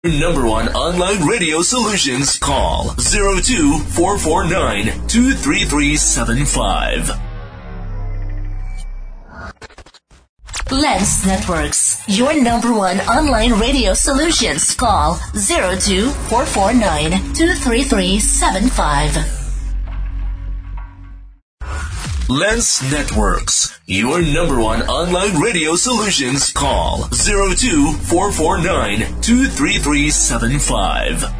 Number one online radio solutions. Call 02-449-23375. Lens Networks, your number one online radio solutions. Call 02-449-23375. Lens Networks, your number one online radio solutions. Call 02-449-23375.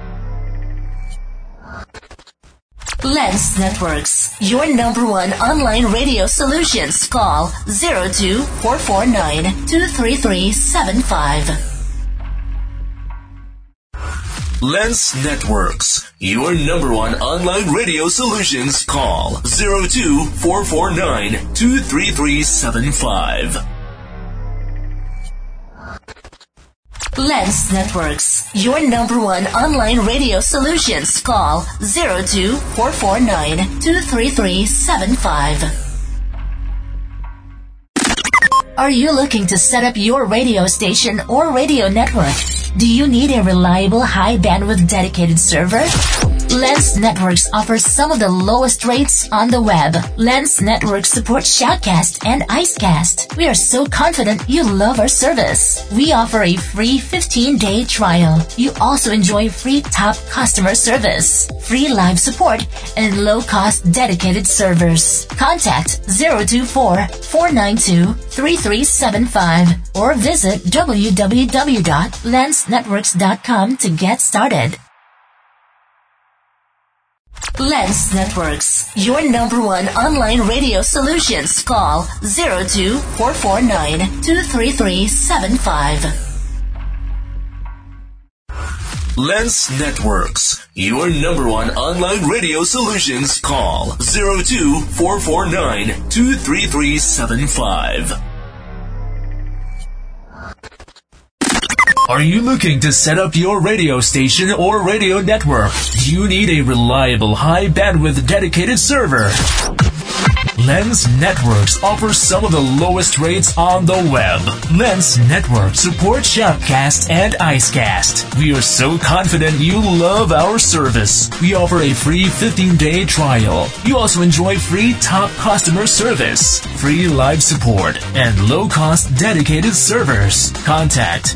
Lens Networks, your number one online radio solutions. Call 02-449-23375. Lens Networks, your number one online radio solutions. Call 02-449-23375. Lens Networks, your number one online radio solutions. Call 02-449-23375. Are you looking to set up your radio station or radio network? Do you need a reliable, high-bandwidth dedicated server? Lens Networks offers some of the lowest rates on the web. Lens Networks supports Shoutcast and Icecast. We are so confident you love our service. We offer a free 15-day trial. You also enjoy free top customer service, free live support, and low-cost dedicated servers. Contact 024-492-3375 or visit www.lensnetworks.com to get started. Lens Networks, your number one online radio solutions. Call 02-449-23375. Lens Networks, your number one online radio solutions. Call 02-449-23375. Are you looking to set up your radio station or radio network? Do you need a reliable, high-bandwidth dedicated server? Lens Networks offers some of the lowest rates on the web. Lens Networks supports Shoutcast and Icecast. We are so confident you love our service. We offer a free 15-day trial. You also enjoy free top customer service, free live support, and low-cost dedicated servers. Contact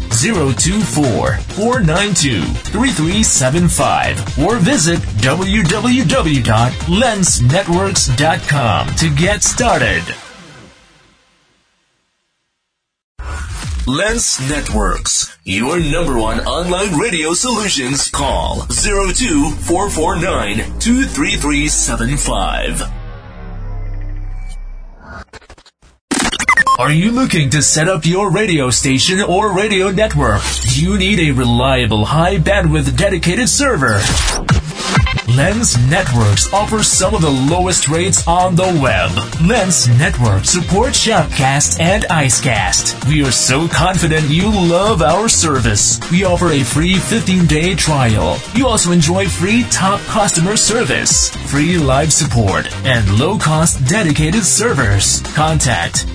024-492-3375 or visit www.lensnetworks.com to get started. Lens Networks, your number one online radio solutions. Call 02-449-23375. Are you looking to set up your radio station or radio network? Do you need a reliable, high-bandwidth dedicated server? Lens Networks offers some of the lowest rates on the web. Lens Networks supports Shoutcast and Icecast. We are so confident you love our service. We offer a free 15-day trial. You also enjoy free top customer service, free live support, and low-cost dedicated servers. Contact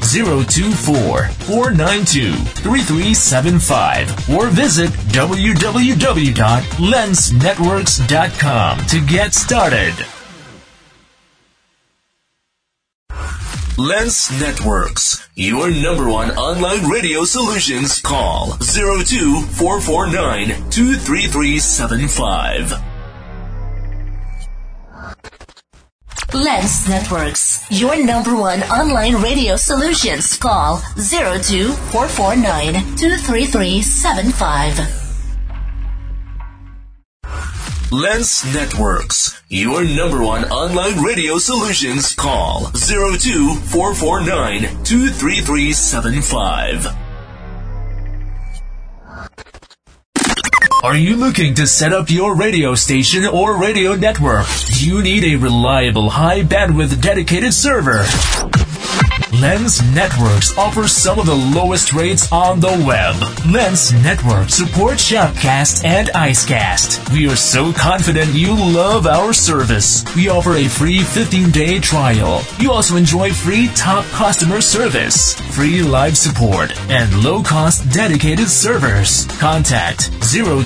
024-492-3375 or visit www.lensnetworks.com to get started. Lens Networks, your number one online radio solutions. Call 02-449-23375. Lens Networks, your number one online radio solutions. Call 02-449-23375. Lens Networks, your number one online radio solutions. Call 02-449-23375. Are you looking to set up your radio station or radio network? Do you need a reliable, high-bandwidth dedicated server? Lens Networks offers some of the lowest rates on the web. Lens Networks supports Shoutcast and Icecast. We are so confident you love our service. We offer a free 15-day trial. You also enjoy free top customer service, free live support, and low-cost dedicated servers. Contact 02